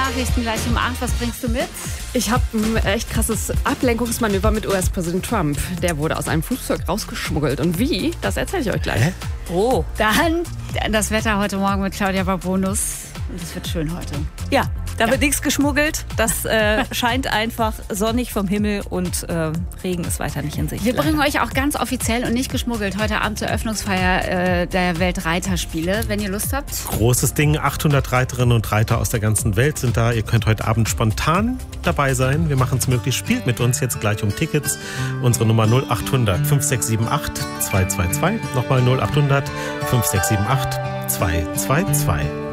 Nachrichten gleich um 8. Was bringst du mit? Ich habe ein echt krasses Ablenkungsmanöver mit US-Präsident Trump. Der wurde aus einem Flugzeug rausgeschmuggelt. Und wie, das erzähle ich euch gleich. Hä? Oh, dann das Wetter heute Morgen mit Claudia Babonus. Und es wird schön heute. Ja, da wird nichts geschmuggelt. Das scheint einfach sonnig vom Himmel und Regen ist weiter nicht in Sicht. Wir bringen euch auch ganz offiziell und nicht geschmuggelt heute Abend zur Eröffnungsfeier der Weltreiterspiele, wenn ihr Lust habt. Großes Ding, 800 Reiterinnen und Reiter aus der ganzen Welt sind da. Ihr könnt heute Abend spontan dabei sein. Wir machen es möglich. Spielt mit uns jetzt gleich um Tickets. Unsere Nummer 0800 5678 222. Nochmal 0800 5678 222.